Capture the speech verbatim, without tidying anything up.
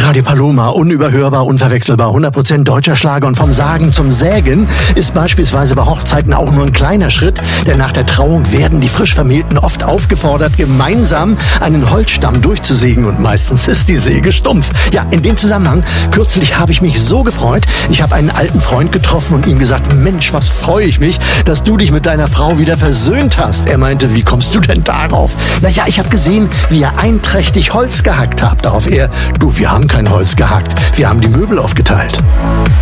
Radio Paloma, unüberhörbar, unverwechselbar, hundert Prozent deutscher Schlager. Und vom Sagen zum Sägen ist beispielsweise bei Hochzeiten auch nur ein kleiner Schritt, denn nach der Trauung werden die frisch Vermählten oft aufgefordert, gemeinsam einen Holzstamm durchzusägen und meistens ist die Säge stumpf. Ja, in dem Zusammenhang, kürzlich habe ich mich so gefreut, ich habe einen alten Freund getroffen und ihm gesagt, Mensch, was freue ich mich, dass du dich mit deiner Frau wieder versöhnt hast. Er meinte, wie kommst du denn darauf? Naja, ich habe gesehen, wie ihr einträchtig Holz gehackt habt. Darauf er, du, wir haben kein Holz gehackt, wir haben die Möbel aufgeteilt.